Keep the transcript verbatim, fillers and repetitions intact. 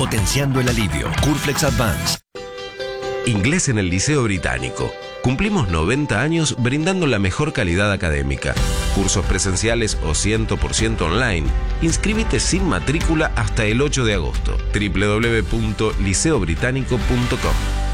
potenciando el alivio. Curflex Advance. Inglés en el Liceo Británico. Cumplimos noventa años brindando la mejor calidad académica. Cursos presenciales o cien por ciento online. Inscríbete sin matrícula hasta el ocho de agosto. doble u doble u doble u punto liceo británico punto com.